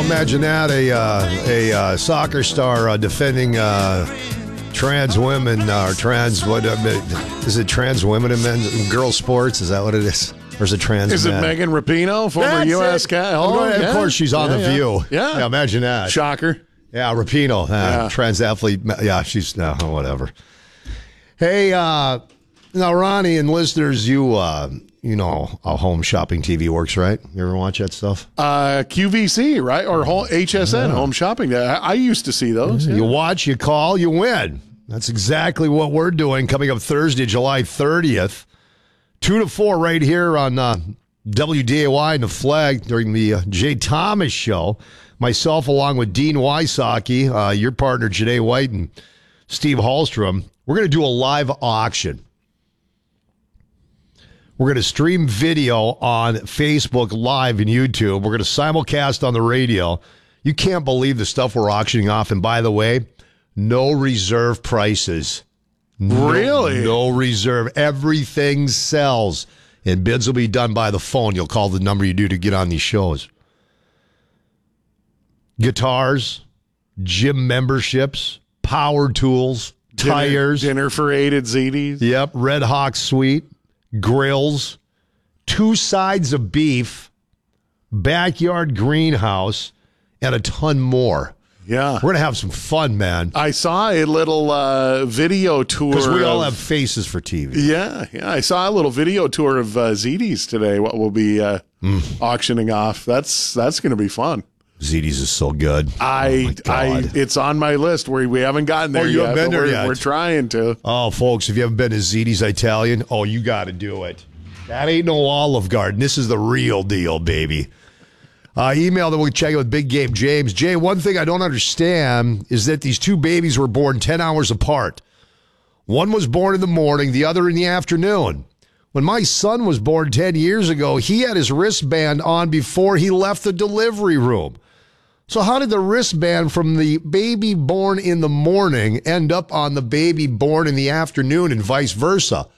imagine that, a soccer star defending trans women or is it trans women in girls sports? Is that what it is? Or is it trans Is men? it Megan Rapinoe, former U.S. guy? Of course, she's on The View. Yeah, imagine that. Shocker. Yeah, Rapinoe, trans athlete. Yeah, she's whatever. Hey, now Ronnie and listeners, you know how home shopping TV works, right? You ever watch that stuff? QVC, right? Or HSN, Home Shopping. I used to see those. You watch, you call, you win. That's exactly what we're doing coming up Thursday, July 30th, 2 to 4 right here on WDAY and the Flag during the Jay Thomas Show. Myself, along with Dean Wysocki, your partner, Janae White, and Steve Hallstrom, we're going to do a live auction. We're going to stream video on Facebook Live and YouTube. We're going to simulcast on the radio. You can't believe the stuff we're auctioning off. And by the way, no reserve prices. Really? No reserve. Everything sells. And bids will be done by the phone. You'll call the number you do to get on these shows. Guitars, gym memberships, power tools, tires. Dinner for 8 at ZD's. Yep, Red Hawk Suite, grills, 2 sides of beef, backyard greenhouse, and a ton more. Yeah. We're going to have some fun, man. I saw a little video tour. Because we all have faces for TV. Yeah. I saw a little video tour of ZD's today, what we'll be auctioning off. That's going to be fun. ZD's is so good. It's on my list where we haven't gotten there yet. You haven't been there yet. We're trying to. Oh, folks, if you haven't been to ZD's Italian, you got to do it. That ain't no Olive Garden. This is the real deal, baby. Email that we'll check out with Big Game James. Jay, one thing I don't understand is that these 2 babies were born 10 hours apart. One was born in the morning, the other in the afternoon. When my son was born 10 years ago, he had his wristband on before he left the delivery room. So how did the wristband from the baby born in the morning end up on the baby born in the afternoon and vice versa?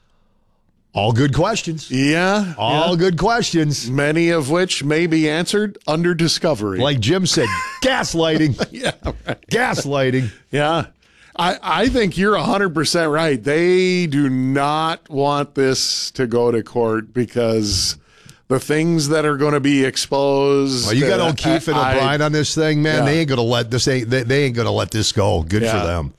All good questions. Yeah. All good questions. Many of which may be answered under discovery. Like Jim said, gaslighting. Yeah. Right. Gaslighting. Yeah. I think you're 100% right. They do not want this to go to court because the things that are going to be exposed. Oh, you got O'Keefe and O'Brien on this thing, man. Yeah. They ain't going to let this. They ain't going to let this go. Good for them.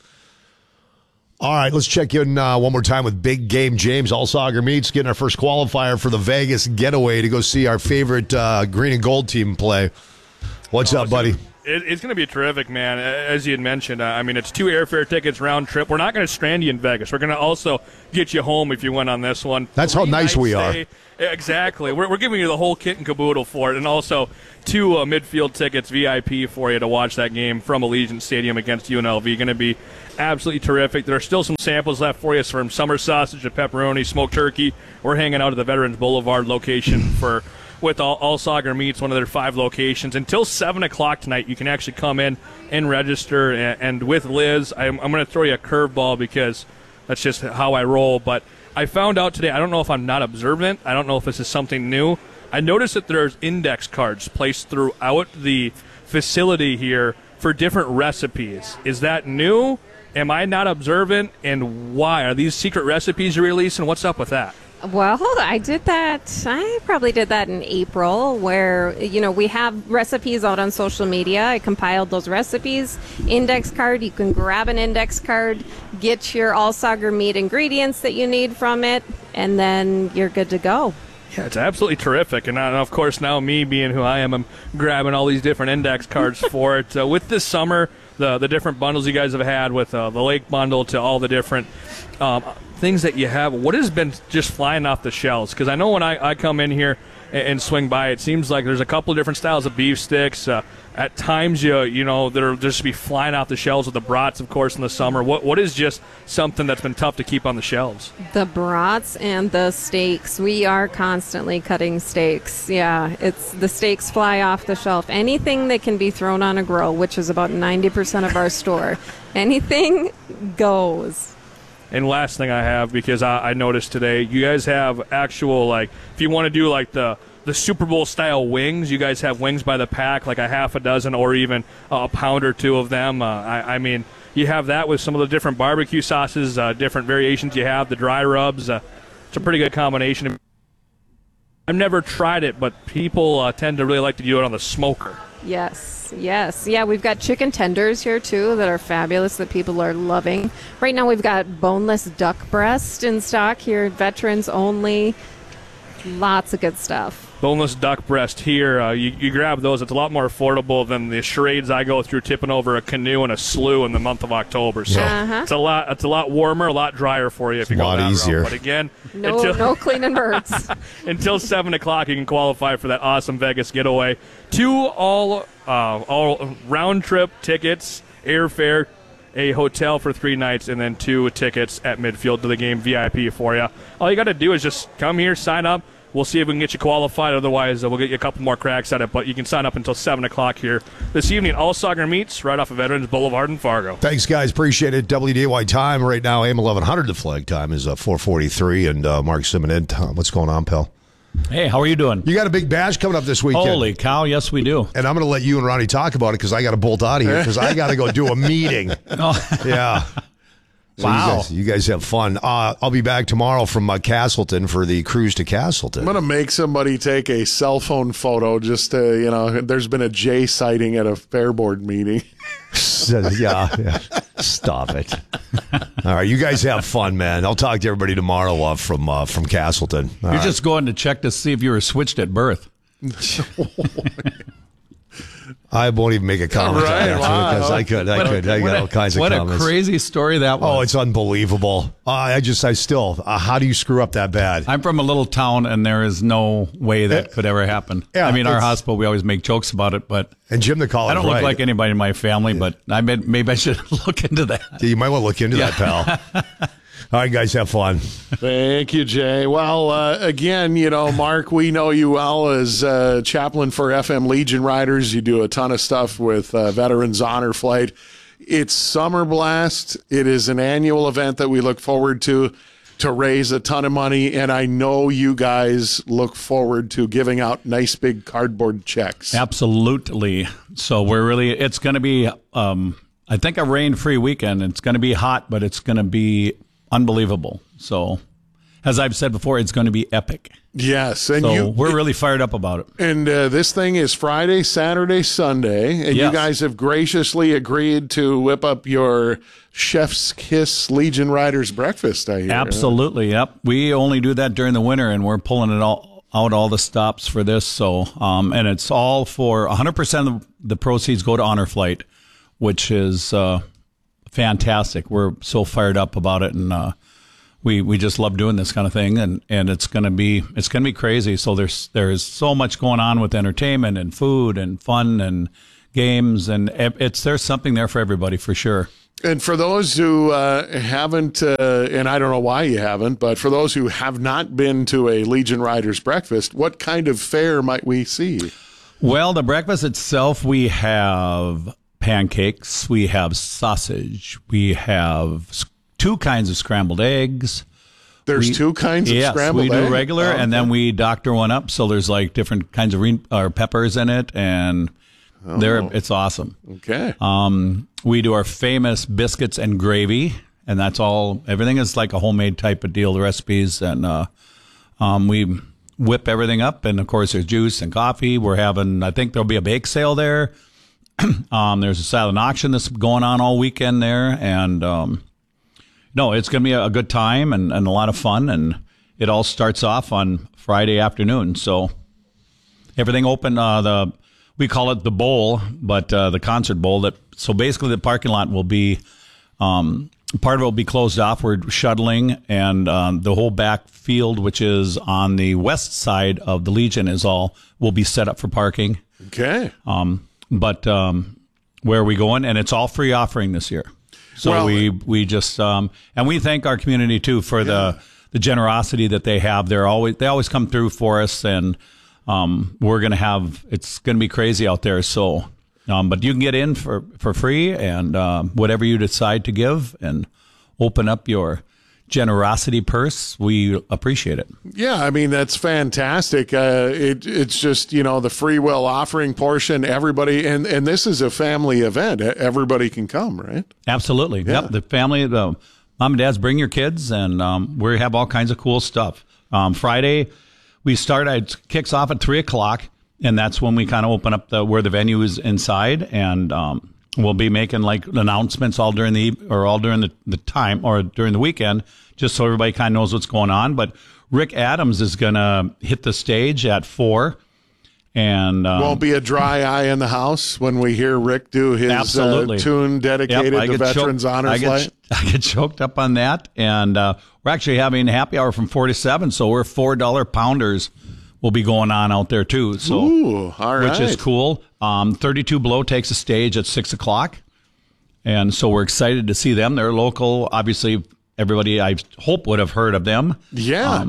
All right, let's check in one more time with Big Game James. All Soccer Meats getting our first qualifier for the Vegas getaway to go see our favorite green and gold team play. What's up, buddy? It's going to be terrific, man. As you had mentioned, I mean, it's 2 airfare tickets round trip. We're not going to strand you in Vegas. We're going to also get you home if you win on this one. That's how nice we are. Exactly. We're giving you the whole kit and caboodle for it, and also 2 midfield tickets VIP for you to watch that game from Allegiant Stadium against UNLV. Going to be absolutely terrific. There are still some samples left for you from summer sausage to pepperoni, smoked turkey. We're hanging out at the Veterans Boulevard location with all Soccer Meats, one of their 5 locations. Until 7 o'clock tonight, you can actually come in and register. And with Liz, I'm going to throw you a curveball because that's just how I roll. But I found out today, I don't know if I'm not observant. I don't know if this is something new. I noticed that there's index cards placed throughout the facility here for different recipes. Is that new? Am I not observant? And why? Are these secret recipes you're releasing? What's up with that? Well, I did that. I probably did that in April where, we have recipes out on social media. I compiled those recipes. Index card. You can grab an index card, get your All Soccer Meat ingredients that you need from it, and then you're good to go. Yeah, it's absolutely terrific. And of course, now me being who I am, I'm grabbing all these different index cards for it. With this summer, the different bundles you guys have had with the Lake Bundle to all the different things that you have, what has been just flying off the shelves? Because I know when I come in here and swing by, it seems like there's a couple of different styles of beef sticks. At times, they're just be flying off the shelves with the brats, of course, in the summer. What is just something that's been tough to keep on the shelves? The brats and the steaks. We are constantly cutting steaks. Yeah, it's the steaks fly off the shelf. Anything that can be thrown on a grill, which is about 90% of our store, anything goes. And last thing I have, because I noticed today, you guys have actual, if you want to do the the Super Bowl style wings. You guys have wings by the pack, like a half a dozen or even a pound or two of them. I mean, you have that with some of the different barbecue sauces, different variations you have, the dry rubs. It's a pretty good combination. I've never tried it, but people tend to really like to do it on the smoker. Yes. Yeah, we've got chicken tenders here, too, that are fabulous, that people are loving. Right now we've got boneless duck breast in stock here, veterans only. Lots of good stuff. Boneless duck breast here. You grab those. It's a lot more affordable than the charades I go through tipping over a canoe and a slough in the month of October. So it's a lot warmer, a lot drier for you if you go that route. Easier. But again, no cleaning birds. Until 7 o'clock, you can qualify for that awesome Vegas getaway. 2 all round trip tickets, airfare, a hotel for 3 nights, and then 2 tickets at midfield to the game VIP for you. All you got to do is just come here, sign up. We'll see if we can get you qualified. Otherwise, we'll get you a couple more cracks at it. But you can sign up until 7 o'clock here this evening. All Soccer Meets right off of Veterans Boulevard in Fargo. Thanks, guys. Appreciate it. WDY time right now, AM 1100. The flag time is 4:43. And Mark Simonet, what's going on, pal? Hey, how are you doing? You got a big bash coming up this weekend. Holy cow, yes we do. And I'm going to let you and Ronnie talk about it because I got to bolt out of here because I got to go do a meeting. Yeah. So Wow. You guys have fun. I'll be back tomorrow from Castleton for the cruise to Castleton. I'm going to make somebody take a cell phone photo just to, there's been a Jay sighting at a fair board meeting. yeah. Stop it. All right, you guys have fun, man. I'll talk to everybody tomorrow from Castleton. You're just going to check to see if you were switched at birth. I won't even make a comment on that because I got all kinds of comments. What a crazy story that was. Oh, it's unbelievable. I still, how do you screw up that bad? I'm from a little town, and there is no way that could ever happen. Yeah, I mean, our hospital, we always make jokes about it, but and Jim the caller, I don't look like anybody in my family, but maybe I should look into that. Yeah, you might want to look into that, pal. All right, guys, have fun. Thank you, Jay. Well, again, Mark, we know you well as chaplain for FM Legion Riders. You do a ton of stuff with Veterans Honor Flight. It's Summer Blast. It is an annual event that we look forward to raise a ton of money, and I know you guys look forward to giving out nice big cardboard checks. Absolutely. So it's going to be, I think, a rain-free weekend. It's going to be hot, but it's going to be unbelievable. So, as I've said before, it's going to be epic. Yes, and we're really fired up about it. And this thing is Friday, Saturday, Sunday, and Yes. you guys have graciously agreed to whip up your Chef's Kiss Legion Riders breakfast, I hear. Absolutely, yep. We only do that during the winter, and we're pulling it all the stops for this. So, and it's all for 100% of the proceeds go to Honor Flight, which is fantastic. We're so fired up about it, and we just love doing this kind of thing, and it's gonna be crazy. So there's so much going on with entertainment and food and fun and games, and there's something there for everybody for sure. And for those who haven't, and I don't know why you haven't, but for those who have not been to a Legion Riders breakfast, what kind of fare might we see? Well, the breakfast itself, we have pancakes, we have sausage, we have 2 kinds of scrambled eggs. There's 2 kinds of scrambled eggs? Yes, we do regular, and then we doctor one up, so there's like different kinds of peppers in it, and it's awesome. Okay. We do our famous biscuits and gravy, and that's all. Everything is like a homemade type of deal, the recipes, and we whip everything up, and of course there's juice and coffee. I think there'll be a bake sale there. There's a silent auction that's going on all weekend there, and it's going to be a good time and a lot of fun, and it all starts off on Friday afternoon. So everything open. We call it the bowl, but the concert bowl. So basically, the parking lot will be part of it will be closed off. We're shuttling, and the whole back field, which is on the west side of the Legion, will be set up for parking. Okay. But where are we going? And it's all free offering this year. So we just and we thank our community too for the generosity that they have. They always come through for us, and it's going to be crazy out there. So, but you can get in for free, and whatever you decide to give, and open up your generosity purse, we appreciate it. Yeah, I mean, that's fantastic. It's just, the free will offering portion, everybody, and this is a family event. Everybody can come, right? Absolutely. Yeah. Yep. The family, the mom and dads, bring your kids, and we have all kinds of cool stuff. Friday, it kicks off at 3:00, and that's when we kind of open up where the venue is inside, and we'll be making like announcements all during the time or during the weekend, just so everybody kind of knows what's going on. But Rick Adams is going to hit the stage at 4. And won't be a dry eye in the house when we hear Rick do his tune dedicated to Veterans Honor Flight. I get choked up on that, and we're actually having happy hour from 4 to 7, so we're $4 pounders will be going on out there too. So, ooh, all right. Which is cool. 32 Below takes the stage at 6:00, and so we're excited to see them. They're local, obviously. Everybody, I hope, would have heard of them. Yeah.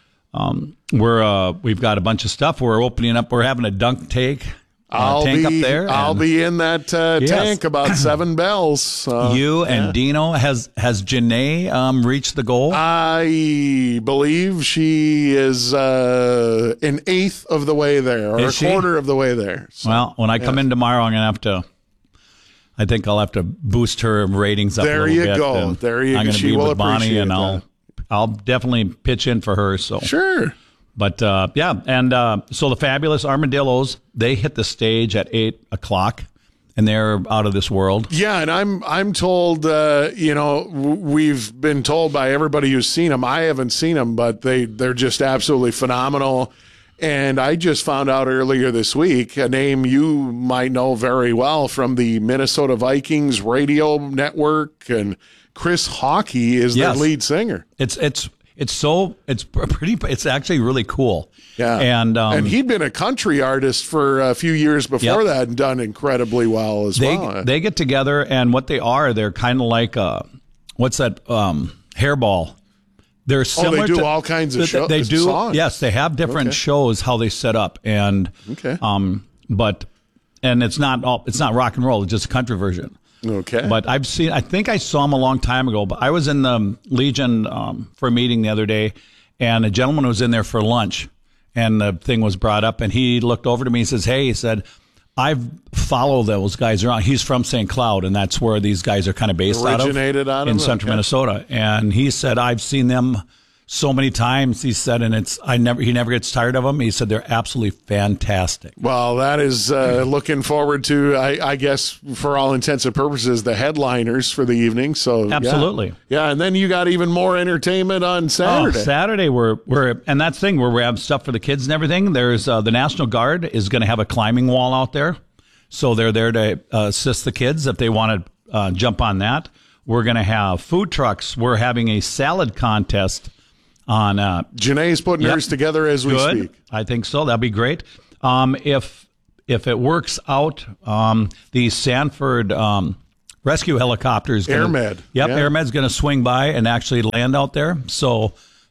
We've got a bunch of stuff. We're opening up. We're having a dunk tank up there. I'll be in that tank about 7 bells. And Dino, has Janae reached the goal? I believe she is an eighth of the way there, or is a quarter of the way there. So, well, when I come in tomorrow, I think I'll have to boost her ratings up a little bit. There you go. There you go. I'm going to be with Bonnie, and that. I'll definitely pitch in for her. So sure. But so the Fabulous Armadillos, they hit the stage at 8:00, and they're out of this world. Yeah, and I'm told, we've been told by everybody who's seen them. I haven't seen them, but they're just absolutely phenomenal. And I just found out earlier this week a name you might know very well from the Minnesota Vikings radio network, and Chris Hockey is their lead singer. It's actually really cool. Yeah, and he'd been a country artist for a few years before that, and done incredibly well as well. They get together, and what they're kind of like what's that Hairball. They're similar. They do all kinds of shows. They do. Songs. Yes, they have different shows how they set up, and but it's not rock and roll. It's just a country version. Okay. But I think I saw them a long time ago. But I was in the Legion for a meeting the other day, and a gentleman was in there for lunch, and the thing was brought up, and he looked over to me and says, "Hey," he said, "I've followed those guys around." He's from St. Cloud, and that's where these guys are kind of based out of in central Minnesota. And he said, "I've seen them so many times." He said, and he never gets tired of them. He said they're absolutely fantastic. Well, that is looking forward to, I guess, for all intents and purposes, the headliners for the evening. So absolutely, yeah. And then you got even more entertainment on Saturday. Saturday, we're and that's the thing where we have stuff for the kids and everything. There's the National Guard is going to have a climbing wall out there, so they're there to assist the kids if they want to jump on that. We're going to have food trucks. We're having a salad contest. On Janae's putting hers together as we speak. I think so. That'd be great. If it works out, the Sanford rescue helicopters, AirMed. AirMed's going to swing by and actually land out there. So,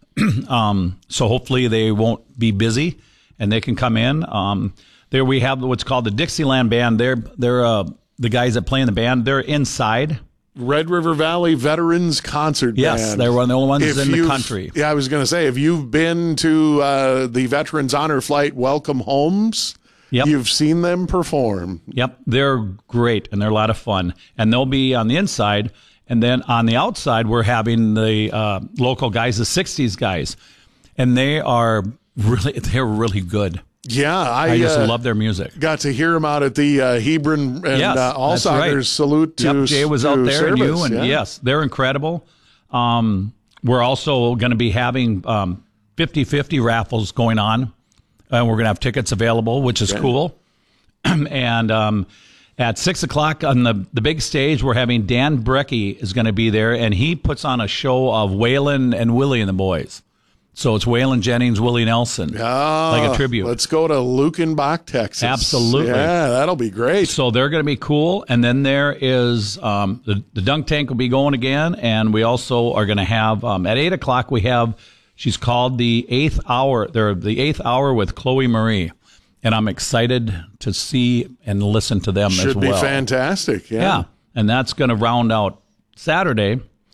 so hopefully they won't be busy and they can come in. There we have what's called the Dixieland Band. They're the guys that play in the band. They're inside. Red River Valley Veterans Concert Band. Yes, they're one of the only ones in the country. Yeah, I was going to say, if you've been to the Veterans Honor Flight Welcome Homes, you've seen them perform. Yep, they're great, and they're a lot of fun. And they'll be on the inside, and then on the outside, we're having the local guys, the 60s guys, and they're really good. Yeah, I just love their music. Got to hear them out at the Hebron and Alzheimer's right. Salute to Jay was out there, service, and you, and yes, they're incredible. We're also going to be having 50-50 raffles going on, and we're going to have tickets available, which is cool. And at 6:00 on the big stage, we're having Dan Brecky is going to be there, and he puts on a show of Waylon and Willie and the Boys. So it's Waylon Jennings, Willie Nelson, like a tribute. Let's go to Lukenbach, Texas. Absolutely. Yeah, that'll be great. So they're going to be cool. And then there is the dunk tank will be going again. And we also are going to have, at 8:00, she's called the 8th Hour. They're the 8th Hour with Chloe Marie. And I'm excited to see and listen to them as well. Should be fantastic. Yeah. And that's going to round out Saturday.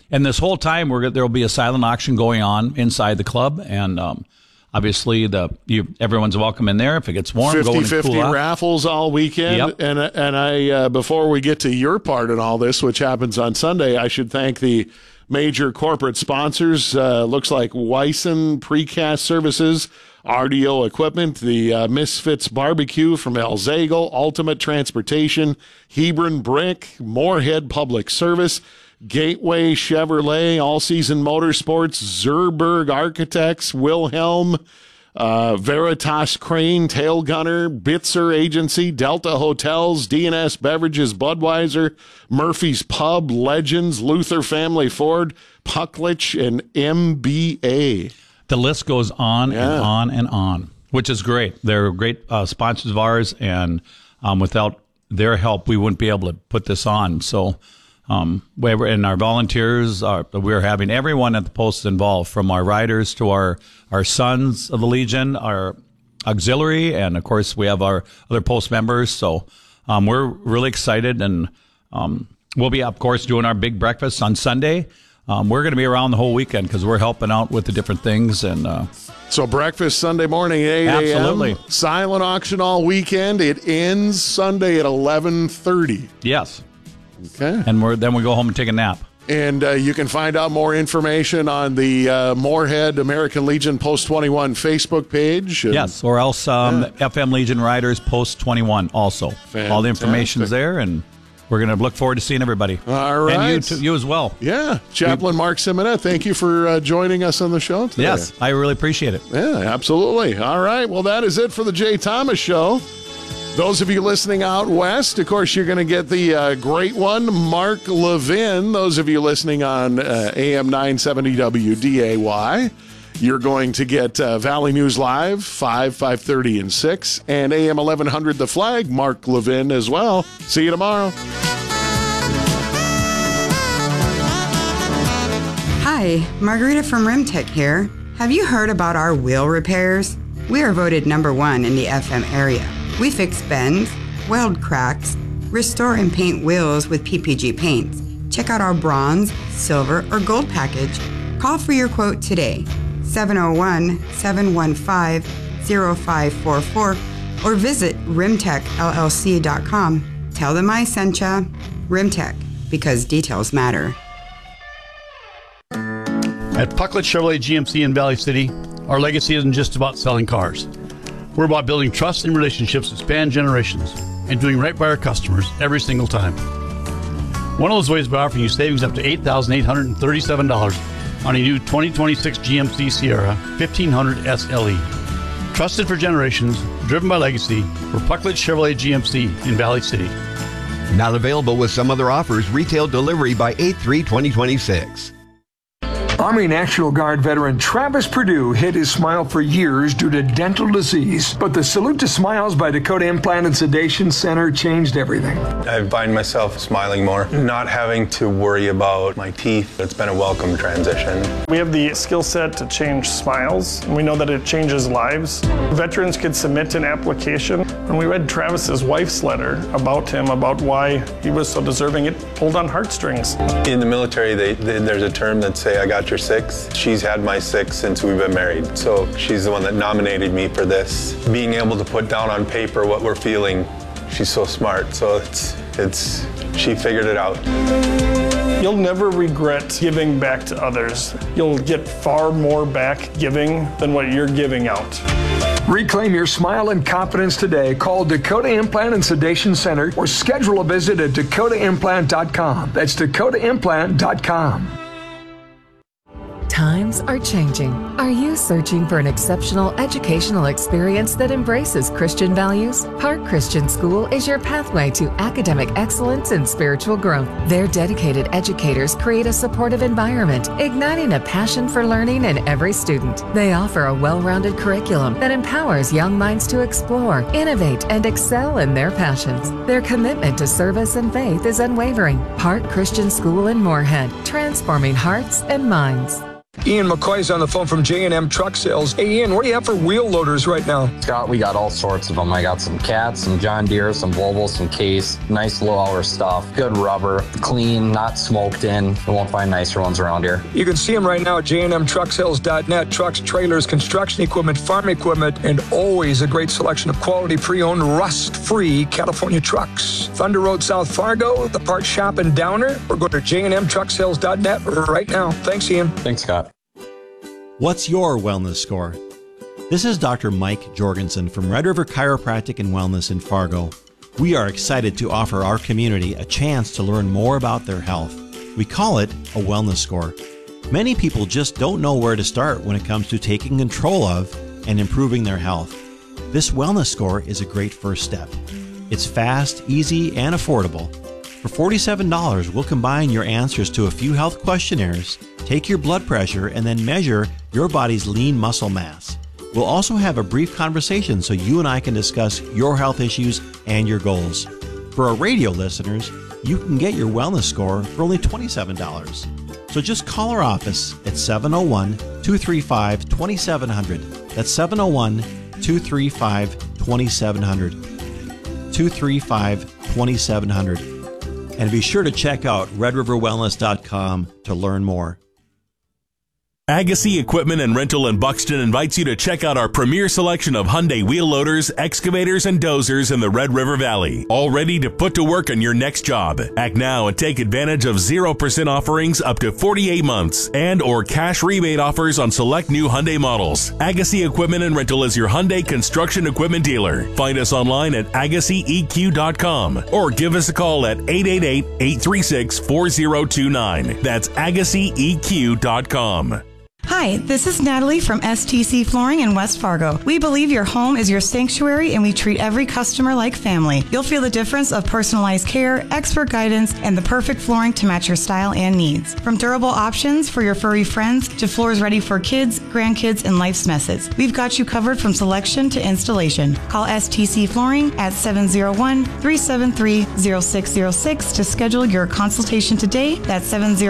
and this whole time there will be a silent auction going on inside the club, and obviously everyone's welcome in there. If it gets warm, 50-50 raffles all weekend. Yep. And I before we get to your part in all this, which happens on Sunday, I should thank the major corporate sponsors. Looks like Wyson Precast Services, RDO Equipment, the Misfits Barbecue from El Zagle, Ultimate Transportation, Hebron Brick, Moorhead Public Service, Gateway Chevrolet, All Season Motorsports, Zerberg Architects, Wilhelm, Veritas Crane, Tail Gunner, Bitzer Agency, Delta Hotels, DNS Beverages, Budweiser, Murphy's Pub, Legends, Luther Family Ford, Pucklich, and MBA. The list goes on and on and on, which is great. They're great sponsors of ours, and without their help, we wouldn't be able to put this on. So, and our volunteers, we're having everyone at the post involved, from our riders to our Sons of the Legion, our auxiliary, and of course we have our other post members. So we're really excited, and we'll be, of course, doing our big breakfast on Sunday. We're going to be around the whole weekend because we're helping out with the different things. And so breakfast Sunday morning at 8 a.m. Absolutely. Silent auction all weekend. It ends Sunday at 11:30. Yes. Okay. And then we go home and take a nap. And you can find out more information on the Moorhead American Legion Post 21 Facebook page. Yes, or else FM Legion Riders Post 21 also. Fantastic. All the information's there, and we're going to look forward to seeing everybody. All right. And you as well. Yeah. Chaplain Mark Simonette, thank you for joining us on the show today. Yes, I really appreciate it. Yeah, absolutely. All right. Well, that is it for the Jay Thomas Show. Those of you listening out west, of course, you're going to get the great one, Mark Levin. Those of you listening on AM 970 WDAY, you're going to get Valley News Live, 5:30, and 6, and AM 1100 The Flag, Mark Levin as well. See you tomorrow. Hi, Margarita from Rimtech here. Have you heard about our wheel repairs? We are voted #1 in the FM area. We fix bends, weld cracks, restore and paint wheels with PPG paints. Check out our bronze, silver, or gold package. Call for your quote today, 701-715-0544, or visit rimtechllc.com. Tell them I sent ya. Rimtech, because details matter. At Pucklet Chevrolet GMC in Valley City, our legacy isn't just about selling cars. We're about building trust and relationships that span generations and doing right by our customers every single time. One of those ways by offering you savings up to $8,837 on a new 2026 GMC Sierra 1500 SLE. Trusted for generations, driven by legacy, we're Pucklet Chevrolet GMC in Valley City. Not available with some other offers. Retail delivery by 8/3/2026. Army National Guard veteran Travis Perdue hid his smile for years due to dental disease, but the Salute to Smiles by Dakota Implant and Sedation Center changed everything. I find myself smiling more, not having to worry about my teeth. It's been a welcome transition. We have the skill set to change smiles, and we know that it changes lives. Veterans could submit an application. When we read Travis's wife's letter about him, about why he was so deserving, it pulled on heartstrings. In the military, there's a term that say, I got your six. She's had my six since we've been married. So she's the one that nominated me for this. Being able to put down on paper what we're feeling, she's so smart. So she figured it out. You'll never regret giving back to others. You'll get far more back giving than what you're giving out. Reclaim your smile and confidence today. Call Dakota Implant and Sedation Center or schedule a visit at dakotaimplant.com. That's dakotaimplant.com. Times are changing. Are you searching for an exceptional educational experience that embraces Christian values? Park Christian School is your pathway to academic excellence and spiritual growth. Their dedicated educators create a supportive environment, igniting a passion for learning in every student. They offer a well-rounded curriculum that empowers young minds to explore, innovate, and excel in their passions. Their commitment to service and faith is unwavering. Park Christian School in Moorhead, transforming hearts and minds. Ian McCoy's on the phone from J&M Truck Sales. Hey, Ian, what do you have for wheel loaders right now? Scott, we got all sorts of them. I got some Cats, some John Deere, some Volvo, some Case. Nice low-hour stuff. Good rubber. Clean, not smoked in. You won't find nicer ones around here. You can see them right now at jnmtrucksales.net. Trucks, trailers, construction equipment, farm equipment, and always a great selection of quality pre-owned, rust-free California trucks. Thunder Road, South Fargo, the parts shop in Downer, or go to jnmtrucksales.net right now. Thanks, Ian. Thanks, Scott. What's your wellness score? This is Dr. Mike Jorgensen from Red River Chiropractic and Wellness in Fargo. We are excited to offer our community a chance to learn more about their health. We call it a wellness score. Many people just don't know where to start when it comes to taking control of and improving their health. This wellness score is a great first step. It's fast, easy, and affordable. For $47, we'll combine your answers to a few health questionnaires, take your blood pressure, and then measure your body's lean muscle mass. We'll also have a brief conversation so you and I can discuss your health issues and your goals. For our radio listeners, you can get your wellness score for only $27. So just call our office at 701-235-2700. That's 701-235-2700. 235-2700. And be sure to check out redriverwellness.com to learn more. Agassi Equipment and Rental in Buxton invites you to check out our premier selection of Hyundai wheel loaders, excavators, and dozers in the Red River Valley. All ready to put to work on your next job. Act now and take advantage of 0% offerings up to 48 months and or cash rebate offers on select new Hyundai models. Agassi Equipment and Rental is your Hyundai construction equipment dealer. Find us online at AgassiEQ.com or give us a call at 888-836-4029. That's AgassiEQ.com. Hi, this is Natalie from STC Flooring in West Fargo. We believe your home is your sanctuary and we treat every customer like family. You'll feel the difference of personalized care, expert guidance, and the perfect flooring to match your style and needs. From durable options for your furry friends to floors ready for kids, grandkids, and life's messes, we've got you covered from selection to installation. Call STC Flooring at 701-373-0606 to schedule your consultation today. That's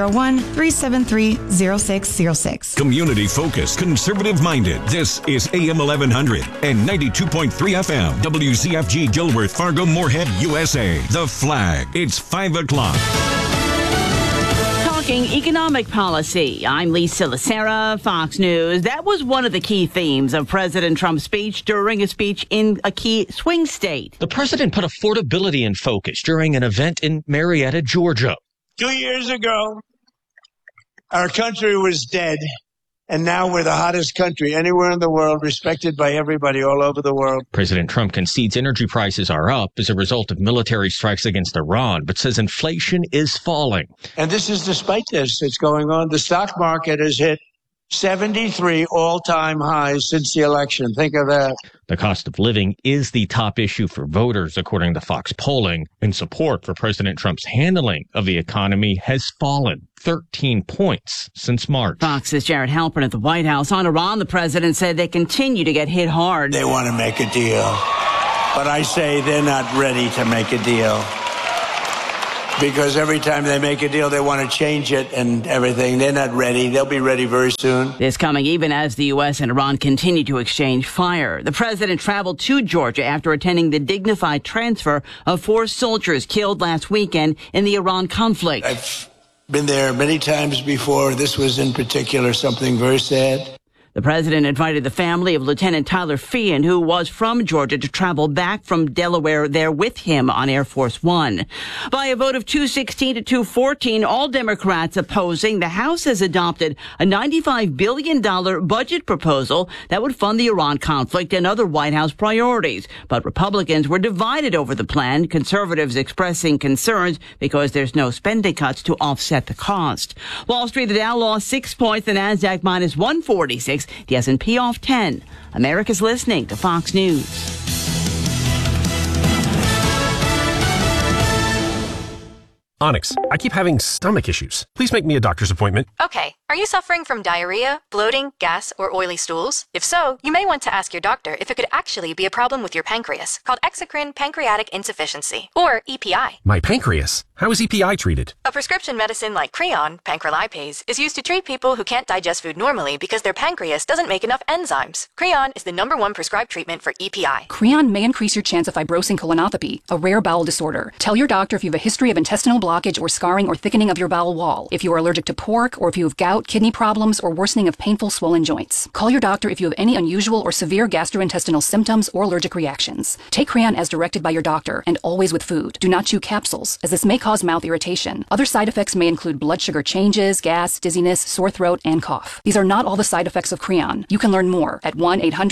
701-373-0606. Community-focused, conservative-minded. This is AM 1100 and 92.3 FM. WCFG Gilworth, Fargo, Moorhead, USA. The Flag. It's 5 o'clock. Talking economic policy. I'm Lisa Lacera, Fox News. That was one of the key themes of President Trump's speech during a speech in a key swing state. The president put affordability in focus during an event in Marietta, Georgia. 2 years ago, our country was dead. And now we're the hottest country anywhere in the world, respected by everybody all over the world. President Trump concedes energy prices are up as a result of military strikes against Iran, but says inflation is falling. And this is despite this. It's going on. The stock market has hit 73 all-time highs since the election. Think of that. The cost of living is the top issue for voters, according to Fox polling, and support for President Trump's handling of the economy has fallen 13 points since March. Fox's Jared Halpern at the White House. On Iran, the president said they continue to get hit hard. They want to make a deal, but I say they're not ready to make a deal. Because every time they make a deal, they want to change it and everything. They're not ready. They'll be ready very soon. This coming even as the U.S. and Iran continue to exchange fire. The president traveled to Georgia after attending the dignified transfer of 4 soldiers killed last weekend in the Iran conflict. I've been there many times before. This was in particular something very sad. The president invited the family of Lieutenant Tyler Feehan, who was from Georgia, to travel back from Delaware there with him on Air Force One. By a vote of 216 to 214, all Democrats opposing, the House has adopted a $95 billion budget proposal that would fund the Iran conflict and other White House priorities. But Republicans were divided over the plan, conservatives expressing concerns because there's no spending cuts to offset the cost. Wall Street, the Dow lost 6 points, the Nasdaq minus 146. The S&P off 10. America's listening to Fox News. Onyx, I keep having stomach issues. Please make me a doctor's appointment. Okay, are you suffering from diarrhea, bloating, gas, or oily stools? If so, you may want to ask your doctor if it could actually be a problem with your pancreas, called exocrine pancreatic insufficiency, or EPI. My pancreas? How is EPI treated? A prescription medicine like Creon, pancrelipase, is used to treat people who can't digest food normally because their pancreas doesn't make enough enzymes. Creon is the #1 prescribed treatment for EPI. Creon may increase your chance of fibrosing colonopathy, a rare bowel disorder. Tell your doctor if you have a history of intestinal blockage or scarring or thickening of your bowel wall, if you are allergic to pork, or if you have gout, kidney problems, or worsening of painful swollen joints. Call your doctor if you have any unusual or severe gastrointestinal symptoms or allergic reactions. Take Creon as directed by your doctor, and always with food. Do not chew capsules, as this may cause mouth irritation. Other side effects may include blood sugar changes, gas, dizziness, sore throat, and cough. These are not all the side effects of Creon. You can learn more at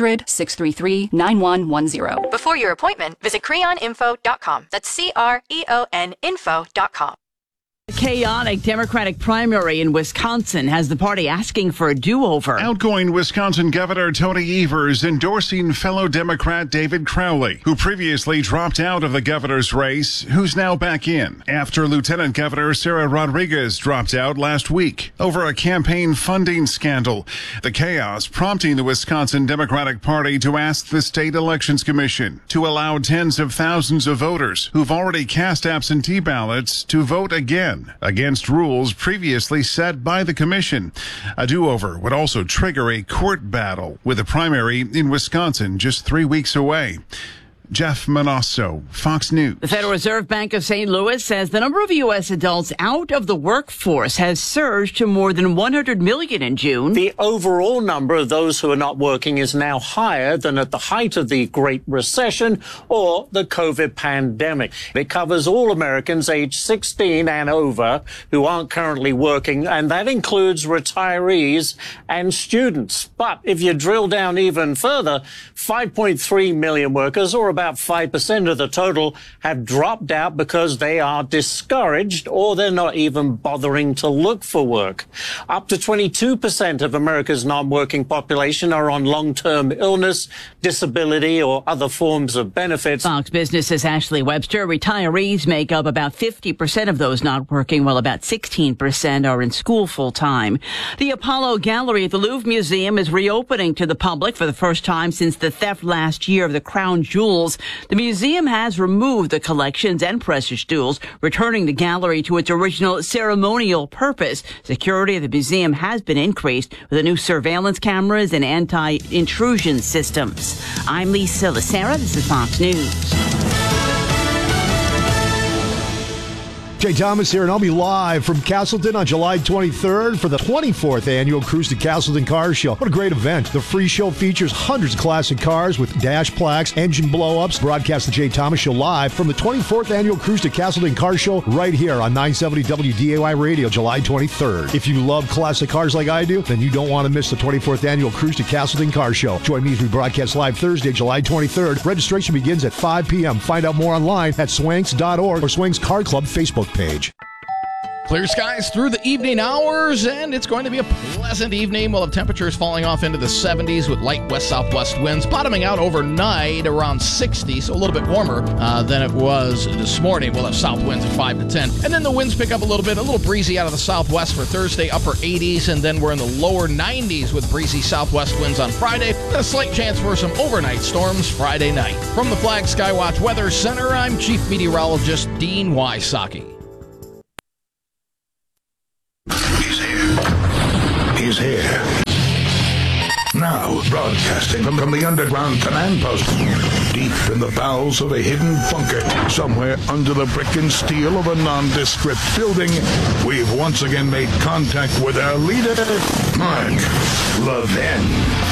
1-800-633-9110. Before your appointment, visit creoninfo.com. That's CREON info.com. A chaotic Democratic primary in Wisconsin has the party asking for a do-over. Outgoing Wisconsin Governor Tony Evers endorsing fellow Democrat David Crowley, who previously dropped out of the governor's race, who's now back in, after Lieutenant Governor Sarah Rodriguez dropped out last week over a campaign funding scandal. The chaos prompting the Wisconsin Democratic Party to ask the State Elections Commission to allow tens of thousands of voters who've already cast absentee ballots to vote again, against rules previously set by the commission. A do-over would also trigger a court battle, with a primary in Wisconsin just 3 weeks away. Jeff Manasso, Fox News. The Federal Reserve Bank of St. Louis says the number of U.S. adults out of the workforce has surged to more than 100 million in June. The overall number of those who are not working is now higher than at the height of the Great Recession or the COVID pandemic. It covers all Americans aged 16 and over who aren't currently working, and that includes retirees and students. But if you drill down even further, 5.3 million workers, or about 5% of the total, have dropped out because they are discouraged or they're not even bothering to look for work. Up to 22% of America's non-working population are on long-term illness, disability, or other forms of benefits. Fox Business's Ashley Webster, retirees make up about 50% of those not working, while about 16% are in school full-time. The Apollo Gallery at the Louvre Museum is reopening to the public for the first time since the theft last year of the crown jewels. The museum has removed the collections and precious jewels, returning the gallery to its original ceremonial purpose. Security of the museum has been increased with the new surveillance cameras and anti-intrusion systems. I'm Lisa Lacera. This is Fox News. Jay Thomas here, and I'll be live from Castleton on July 23rd for the 24th annual Cruise to Castleton Car Show. What a great event. The free show features hundreds of classic cars with dash plaques, engine blow-ups. Broadcast the Jay Thomas Show live from the 24th annual Cruise to Castleton Car Show right here on 970 WDAY Radio, July 23rd. If you love classic cars like I do, then you don't want to miss the 24th annual Cruise to Castleton Car Show. Join me as we broadcast live Thursday, July 23rd. Registration begins at 5 p.m. Find out more online at swanks.org or Swanks Car Club Facebook page. Clear skies through the evening hours, and it's going to be a pleasant evening. We'll have temperatures falling off into the 70s with light west-southwest winds, bottoming out overnight around 60, so a little bit warmer than it was this morning. We'll have south winds of 5 to 10, and then the winds pick up a little breezy out of the southwest for Thursday, upper 80s, and then we're in the lower 90s with breezy southwest winds on Friday, and a slight chance for some overnight storms Friday night. From the Flag Skywatch Weather Center, I'm Chief Meteorologist Dean Wysocki. He's here. Now, broadcasting from the underground command post, deep in the bowels of a hidden bunker, somewhere under the brick and steel of a nondescript building, we've once again made contact with our leader, Mark Levin.